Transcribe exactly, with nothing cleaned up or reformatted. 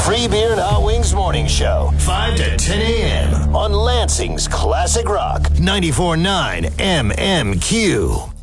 Free Beer and Hot Wings Morning Show, five to ten a.m. on Lansing's Classic Rock, ninety-four point nine M M Q.